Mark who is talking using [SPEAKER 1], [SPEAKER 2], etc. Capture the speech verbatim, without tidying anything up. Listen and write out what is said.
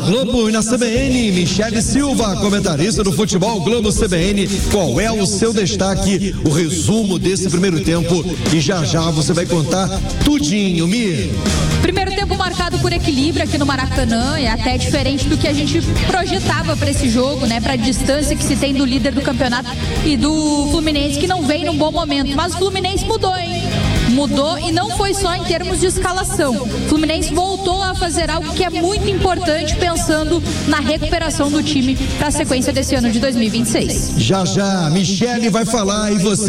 [SPEAKER 1] Globo e na C B N, Michele Silva, comentarista do Futebol Globo C B N. Qual é o seu destaque, o resumo desse primeiro tempo? E já já você vai contar tudinho, Mi.
[SPEAKER 2] Primeiro tempo marcado por equilíbrio aqui no Maracanã, é até diferente do que a gente projetava para esse jogo, né? Para a distância que se tem do líder do campeonato e do Fluminense, que não vem num bom momento. Mas o Fluminense mudou, hein? Mudou, e não foi só em termos de escalação. O Fluminense voltou a fazer algo que é muito importante, pensando na recuperação do time para a sequência desse ano de dois mil e vinte e seis.
[SPEAKER 1] Já já, Michele vai falar e você